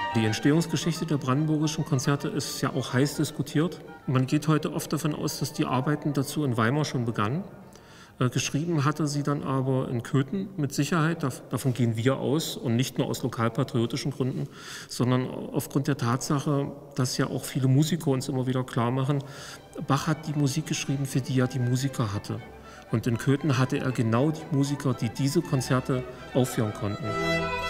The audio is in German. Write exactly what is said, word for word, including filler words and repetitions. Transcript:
Die Entstehungsgeschichte der brandenburgischen Konzerte ist ja auch heiß diskutiert. Man geht heute oft davon aus, dass die Arbeiten dazu in Weimar schon begannen. Äh, geschrieben hatte sie dann aber in Köthen mit Sicherheit, dav davon gehen wir aus und nicht nur aus lokalpatriotischen Gründen, sondern aufgrund der Tatsache, dass ja auch viele Musiker uns immer wieder klar machen, Bach hat die Musik geschrieben, für die er die Musiker hatte. Und in Köthen hatte er genau die Musiker, die diese Konzerte aufführen konnten.